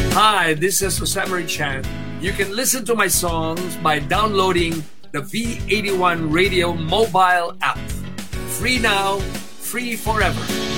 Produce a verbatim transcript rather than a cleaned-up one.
Hi, this is Osamari Chan. You can listen to my songs by downloading the V eighty-one Radio mobile app. Free now, free forever.